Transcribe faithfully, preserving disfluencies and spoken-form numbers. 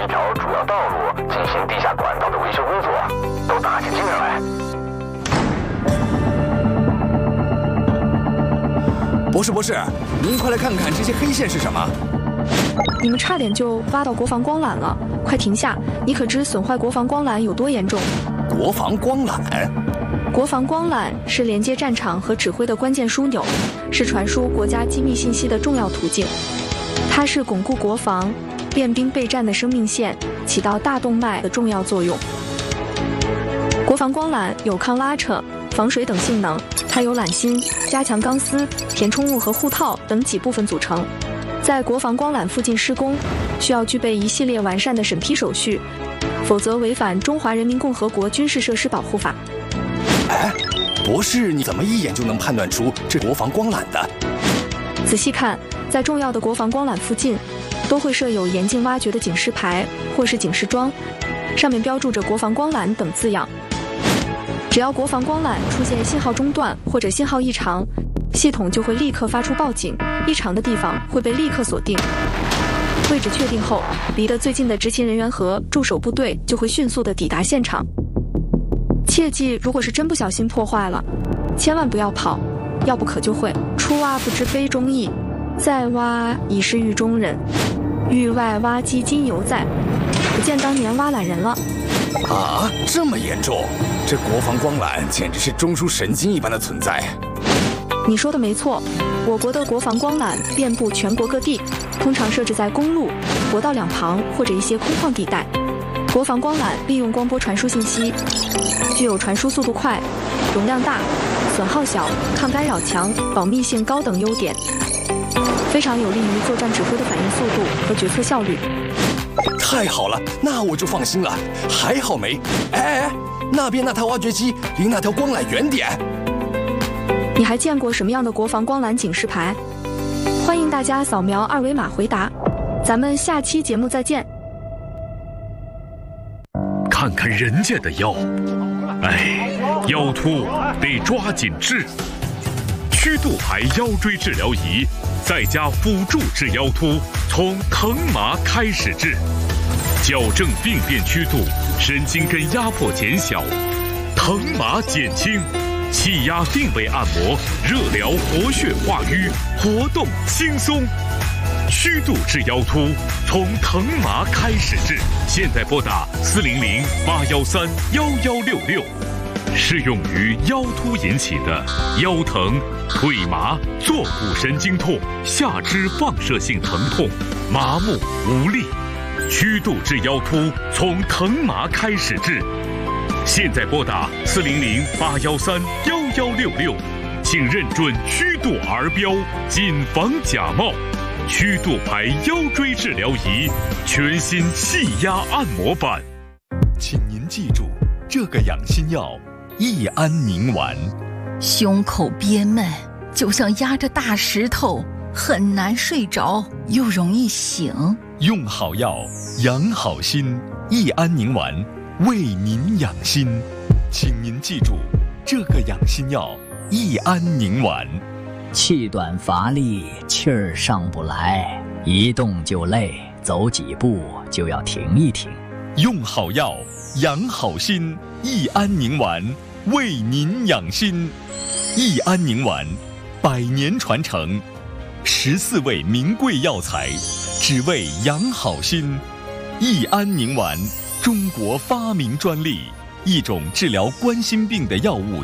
一条主要道路进行地下管道的维修工作，都打起精神来。 博士博士，您快来看看这些黑线是什么？ 你们差点就挖到国防光缆了，快停下！你可知损坏国防光缆有多严重？ 国防光缆？ 国防光缆是连接战场和指挥的关键枢纽，是传输国家机密信息的重要途径。它是巩固国防、练兵备战的生命线，起到大动脉的重要作用。国防光缆有抗拉扯、防水等性能，它由缆芯、加强钢丝、填充物和护套等几部分组成。在国防光缆附近施工，需要具备一系列完善的审批手续，否则违反《中华人民共和国军事设施保护法》。 哎，博士，你怎么一眼就能判断出这国防光缆的？ 仔细看，在重要的国防光缆附近，都会设有严禁挖掘的警示牌或是警示桩，上面标注着国防光缆等字样。只要国防光缆出现信号中断或者信号异常，系统就会立刻发出报警，异常的地方会被立刻锁定。位置确定后，离得最近的执勤人员和驻守部队就会迅速地抵达现场。切记，如果是真不小心破坏了，千万不要跑，要不可就会初挖不知杯中意，再挖已是狱中人，狱外挖机今犹在，不见当年挖懒人了。 啊，这么严重？这国防光缆简直是中枢神经一般的存在。 你说的没错，我国的国防光缆遍布全国各地，通常设置在公路、国道两旁或者一些空旷地带。国防光缆利用光波传输信息，具有传输速度快、容量大、损耗小、抗干扰强、保密性高等优点，非常有利于作战指挥的反应速度和决策效率。 太好了，那我就放心了。还好没……哎哎，那边那台挖掘机离那条光缆远点。 你还见过什么样的国防光缆警示牌？欢迎大家扫描二维码回答。咱们下期节目再见。 看看人家的腰，哎，腰突得抓紧治。曲度牌腰椎治疗仪，再加辅助治腰突，从疼麻开始治，矫正病变曲度，神经根压迫减小，疼麻减轻。气压定位按摩，热疗活血化瘀，活动轻松。虚度治腰突，从疼麻开始治。现在拨打四零零八幺三幺幺六六，适用于腰突引起的腰疼、腿麻、坐骨神经痛、下肢放射性疼痛、麻木无力。虚度治腰突，从疼麻开始治。现在拨打四零零八幺三幺幺六六，请认准曲度儿标，谨防假冒。曲度牌腰椎治疗仪，全新气压按摩版。 请您记住，这个养心药益安宁丸。 胸口憋闷，就像压着大石头，很难睡着，又容易醒。 用好药，养好心，益安宁丸。为您养心，请您记住，这个养心药益安宁丸。 气短乏力，气儿上不来，一动就累，走几步就要停一停。 用好药，养好心，益安宁丸，为您养心。益安宁丸，百年传承，十四味名贵药材，只为养好心。益安宁丸。中国发明专利，一种治疗冠心病的药物